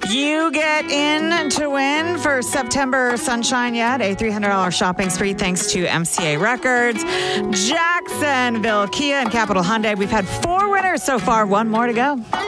You get in to win for September Sunshine Yet, a $300 shopping spree thanks to MCA Records, Jacksonville Kia, and Capital Hyundai. We've had 4 winners so far. 1 more to go.